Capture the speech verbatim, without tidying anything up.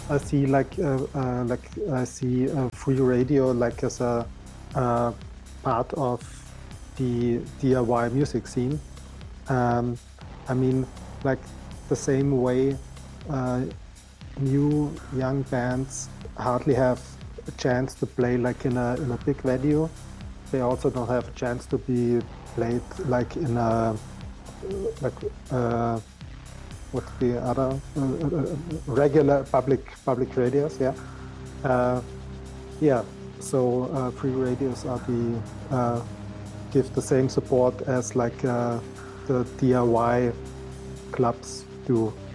I see like uh, uh, like I see uh, free radio like as a uh, part of the D I Y music scene. Um, I mean, like the same way uh, new young bands hardly have a chance to play like in a in a big venue. They also don't have a chance to be played like in a like uh, what's the other uh, uh, regular public public radios, yeah. Uh, yeah, so uh, free radios are the uh, give the same support as like uh, the D I Y clubs do.